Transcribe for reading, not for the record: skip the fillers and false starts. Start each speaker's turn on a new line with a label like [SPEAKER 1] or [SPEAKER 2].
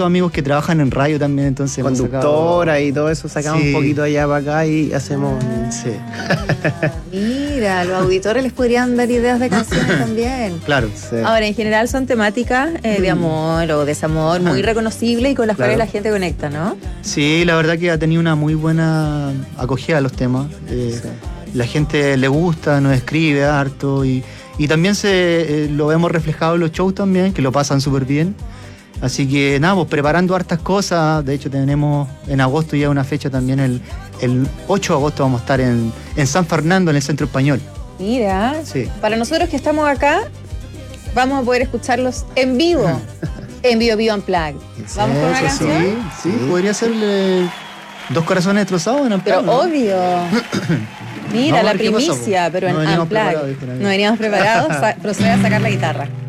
[SPEAKER 1] hartos amigos que trabajan en radio también, entonces
[SPEAKER 2] conductora y todo eso, sacamos un poquito allá para acá y hacemos...
[SPEAKER 1] Sí.
[SPEAKER 3] Mira, los auditores les podrían dar ideas de canciones también.
[SPEAKER 1] Claro.
[SPEAKER 3] Sí. Ahora, en general son temáticas de amor o desamor muy reconocibles y con las cuales la gente conecta, ¿no?
[SPEAKER 1] Sí, la verdad que ha tenido una muy buena acogida a los temas. La gente le gusta, nos escribe harto y también lo vemos reflejado en los shows también, que lo pasan súper bien. Así que nada, pues preparando hartas cosas. De hecho tenemos en agosto ya una fecha también, el 8 de agosto vamos a estar en San Fernando, en el Centro Español.
[SPEAKER 3] Mira, para nosotros que estamos acá, vamos a poder escucharlos en vivo. En Vivo Unplugged. ¿Vamos con una canción?
[SPEAKER 1] Sí, podría ser Dos Corazones Destrozados en Unplugged.
[SPEAKER 3] Pero obvio. Mira, la primicia, pero en Unplugged. No veníamos preparados. Procede a sacar la guitarra.